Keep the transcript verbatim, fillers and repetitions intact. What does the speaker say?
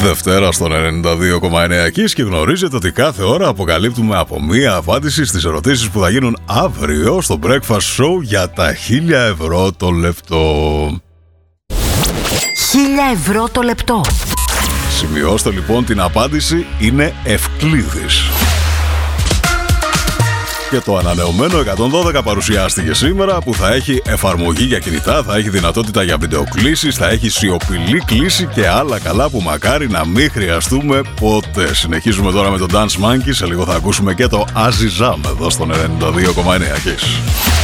Δευτέρα στον ενενήντα δύο κόμμα εννέα Kiss και γνωρίζετε ότι κάθε ώρα αποκαλύπτουμε από μία απάντηση στις ερωτήσεις που θα γίνουν αύριο στο Breakfast Show για τα χίλια ευρώ το λεπτό. Χίλια ευρώ το λεπτό. Σημειώστε λοιπόν την απάντηση, είναι Ευκλήδης. Και το ανανεωμένο εκατόν δώδεκα παρουσιάστηκε σήμερα, που θα έχει εφαρμογή για κινητά, θα έχει δυνατότητα για βιντεοκλήσεις, θα έχει σιωπηλή κλήση και άλλα καλά που μακάρι να μην χρειαστούμε ποτέ. Συνεχίζουμε τώρα με το Dance Monkey, σε λίγο θα ακούσουμε και το Azizam εδώ στον ενενήντα δύο κόμμα εννέα Kiss.